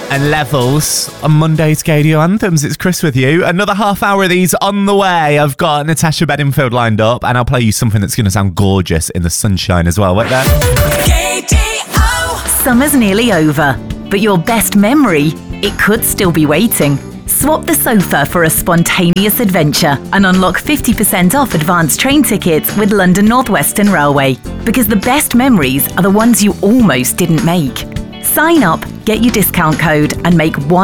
and Levels on Monday's Gadio Anthems. It's Chris with you. Another half hour of these on the way. I've got Natasha Bedingfield lined up, and I'll play you something that's going to sound gorgeous in the sunshine as well. Wait there. Summer's nearly over, but your best memory, it could still be waiting. Swap the sofa for a spontaneous adventure and unlock 50% off advanced train tickets with London North Western Railway. Because the best memories are the ones you almost didn't make. Sign up, get your discount code, and make one